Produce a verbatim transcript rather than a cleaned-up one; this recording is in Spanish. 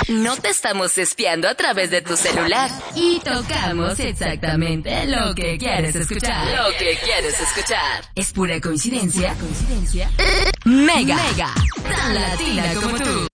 No te estamos espiando a través de tu celular. Y tocamos exactamente lo que quieres escuchar. Lo que quieres escuchar. ¿Es pura coincidencia? ¿Coincidencia? Mega. Mega. Tan latina como tú.